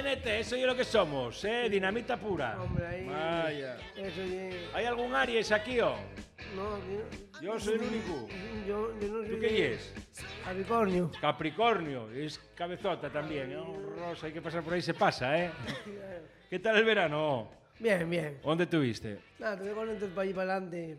TNT, eso es lo que somos, dinamita pura. Hombre, ahí. Vaya. Eso es. ¿Hay algún Aries aquí, o? No, aquí no. Yo soy el único. Yo no soy. ¿Tú qué es? Capricornio. Capricornio, es cabezota también, Rosa, hay que pasar por ahí, se pasa, ¿eh? ¿Qué tal el verano? Bien, bien. ¿Dónde estuviste? Nada, te voy con esto para ir para adelante.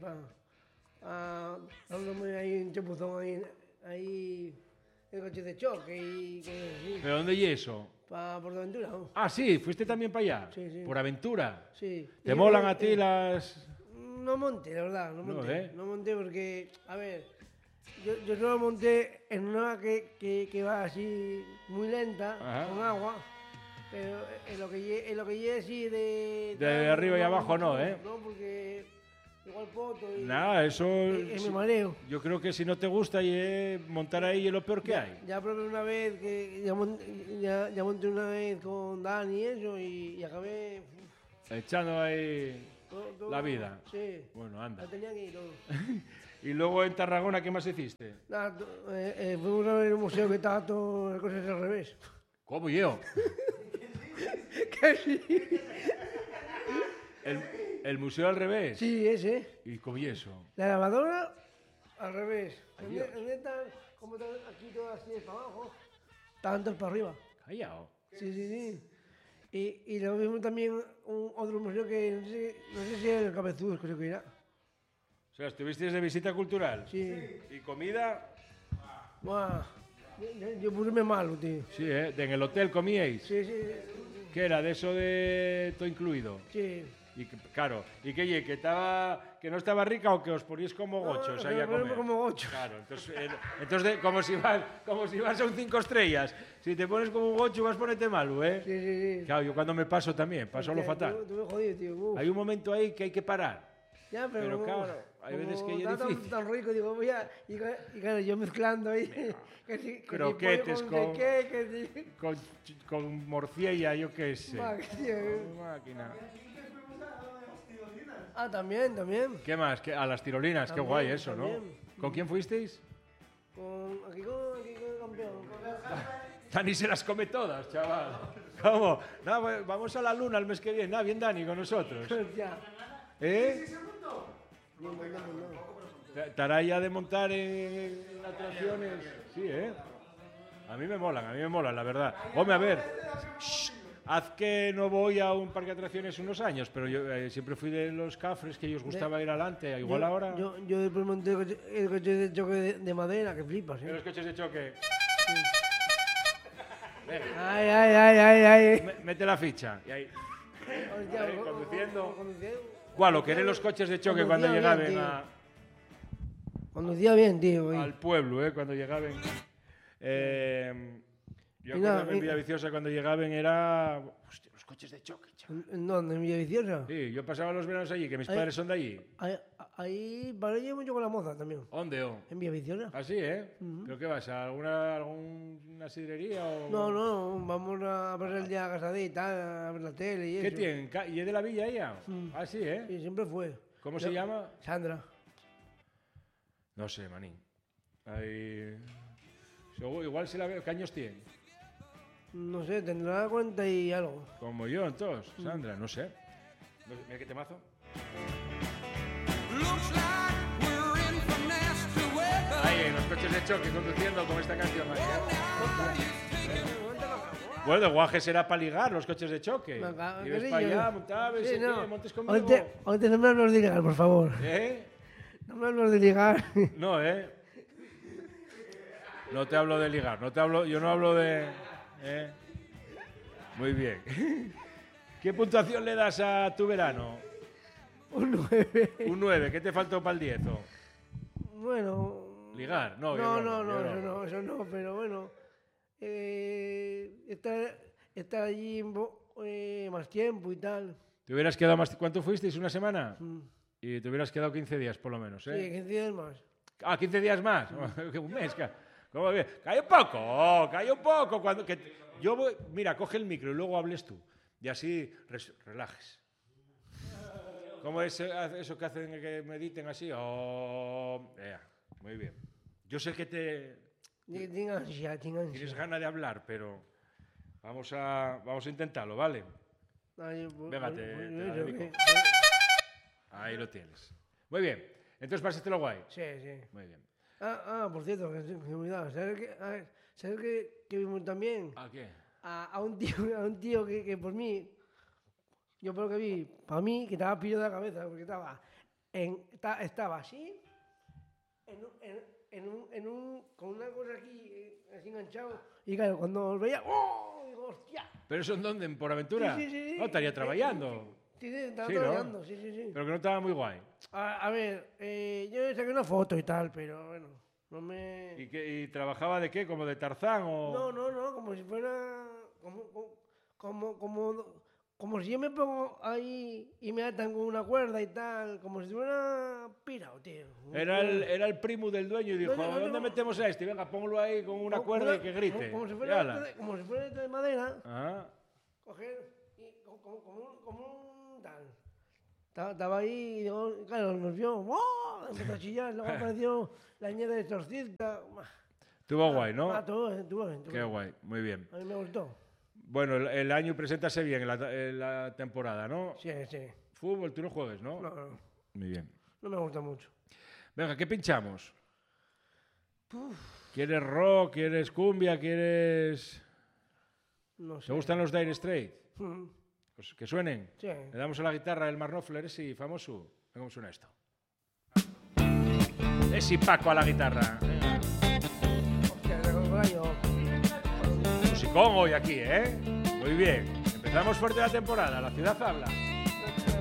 Dándome ahí un chapuzón ahí. El coche de choque y cosas así. ¿Pero dónde y eso? Para Portaventura, ¿no? Ah, sí, fuiste también para allá. Sí, sí. Por aventura. Sí. ¿Te molan a ti las...? No monté, la verdad, no monté. ¿eh? No monté porque, a ver, yo solo monté en una que va así muy lenta, Ajá. con agua, pero en lo que llegue así de... De arriba y abajo no, ¿eh? No, porque igual poto y... Nada, eso... me mareo. Yo creo que si no te gusta montar ahí es lo peor que hay. Ya probé una vez, ya monté una vez con Dani y eso, y acabé... Echando ahí todo- la vida. Sí. Bueno, anda. La tenía que ir todo. Y luego en Tarragona, ¿qué más hiciste? Nada, fuimos a ver un museo que estaba todo las cosas al revés. ¿Cómo yo? ¿Qué sí? ¿El museo al revés? Sí, ese. ¿Y cómo y eso? La lavadora al revés. Adiós. ¿Dónde están? Como están aquí todas así para abajo, estaban todas para arriba. Callao. Sí, sí, sí. Y luego vimos también otro museo que no sé si es el Cabezudos, creo que era. O sea, ¿estuviste de visita cultural? Sí. ¿Y comida? Buah, yo puse malo, tío. Sí, ¿eh? ¿En el hotel comíais? Sí, sí, ¿Qué era? ¿De eso de todo incluido? sí. Y claro, ¿y qué? ¿Que no estaba rica o que os poníais como gochos ahí a comer? Como gochos. Claro, entonces como si vas a un 5 estrellas. Si te pones como un gocho vas a ponerte malo, ¿eh? Sí, sí, sí. Claro, yo cuando me paso también, paso lo Hostia, fatal. Tuve jodido, tío. Uf. Hay un momento ahí que hay que parar. Ya, pero claro, hay veces que como es está difícil. tan rico, digo, voy a... Y claro, yo mezclando ahí, que Croquetes si pollo con- que si... Con morcilla, yo qué sé. Máquina. Máquina. Ah, también. ¿Qué más? A las tirolinas, qué También, guay eso, ¿no? también. ¿Con quién fuisteis? Aquí con el campeón. Dani se las come todas, chaval. ¿Cómo? No, vamos a la luna el mes que viene. Bien, Dani, con nosotros. Ya. ¿Eh? No. ¿Estará ya de montar en atracciones? Sí, ¿eh? A mí me molan, la verdad. Hombre, a ver, haz que no voy a un parque de atracciones unos años, pero yo siempre fui de los cafres que ellos gustaba ir adelante. Igual ahora... Yo después monté el coche de choque de madera, que flipas, En los coches de choque. Ay. Mete la ficha. Y ahí. Hostia, Ahí, conduciendo. conduciendo. ¿Cuál? ¿O querés los coches de choque cuando Conducía llegaban bien, tío. Conducía bien, tío. al pueblo, cuando llegaban? Yo Y nada, acuerdo en Villaviciosa cuando llegaban era... Hostia, los coches de choque, chaval. ¿En dónde? ¿En Villaviciosa? Sí, yo pasaba los veranos allí, que mis Ahí- padres son de allí. Ahí paré mucho con la moza también. ¿Dónde, o? En Villaviciosa. Así, ¿eh? ¿Pero qué vas? ¿A alguna sidrería o...? No, vamos a pasar el día a casa de y tal, a ver la tele y eso. ¿Qué tienen? ¿Y es de la villa ella? Ah, sí, ¿eh? Sí, siempre fue. ¿Cómo se llama? Sandra. No sé, manín. Ahí... Igual si la veo, ¿qué años tiene? No sé, tendrá 40 y algo. Como yo, entonces, Sandra, no sé. Mira qué temazo. Ahí, en los coches de choque, conduciendo con esta canción. Bueno, el guaje será para ligar los coches de choque. Y ves para allá, montabas, Sí, no. montes conmigo. Ahorita no me hables de ligar, por favor. ¿Eh? No me hables de ligar. No, ¿eh? No te hablo de ligar, yo no hablo de... ¿eh? Muy bien. ¿Qué puntuación le das a tu verano? Un 9. Un 9, ¿qué te faltó para el 10? Bueno. ¿Ligar? No, Eso no, pero bueno. Estar allí más tiempo y tal. ¿Te hubieras quedado más? ¿Cuánto fuisteis? ¿Una semana? Y te hubieras quedado 15 días por lo menos, ¿eh? Sí, 15 días más. Ah, 15 días más. Un mes. ¿Cómo bien? Calla un poco. Yo voy, mira, coge el micro y luego hables tú. Y así relajes. ¿Cómo es eso que hacen que mediten así? Muy bien. Yo sé que Tengo ansia. tienes ganas de hablar, pero Vamos a intentarlo, ¿vale? Ay, Venga, te la yo dedico. qué- Ahí lo tienes. Muy bien. Entonces, pásatelo guay. Sí, sí. Muy bien. Por cierto, que se me olvidaba. ¿Sabes que vimos también? ¿A qué? A un tío que por mí, yo por lo que vi, para mí, que estaba pillo de la cabeza, porque estaba así, con una cosa aquí, así enganchado, y claro, cuando lo veía, ¡oh! Digo, ¡hostia! ¿Pero eso en dónde? ¿Por aventura? Sí. No, estaría trabajando. Sí, estaba Sí, ¿no? trabajando, sí. Pero que no estaba muy guay. A ver, yo saqué una foto y tal, pero bueno, no me... ¿Y trabajaba de qué? ¿Como de Tarzán o...? No, como si fuera... Como si yo me pongo ahí y me atan con una cuerda y tal, como si fuera pirado, tío. Era el primo del dueño y dijo, No, ¿dónde metemos a este? Venga, póngalo ahí con una cuerda y que grite. Como si Y fuera ala. de madera, Ah, coger y como un tal. Estaba ahí y digo, claro, nos vio, ¡oh! Empezó a chillar, luego apareció la niñera de exorcista. estuvo guay, ¿no? Estuvo bien. Qué guay, muy bien. A mí me gustó. Bueno, el año preséntase bien en la temporada, ¿no? Sí. Fútbol, tú no juegues, ¿no? No Muy bien. me gusta mucho. Venga, ¿qué pinchamos? ¿Quieres rock? ¿Quieres cumbia? ¿Quieres...? No sé. ¿Te gustan los Dire Straits? Mm, Pues que suenen. Sí. Le damos a la guitarra el Mark Knopfler, ese famoso. Venga, ¿cómo suena esto? Ese Paco a la guitarra. Venga. Hostia, el gallo. Musicón hoy aquí, ¿eh? Muy bien. Empezamos fuerte la temporada. La ciudad habla.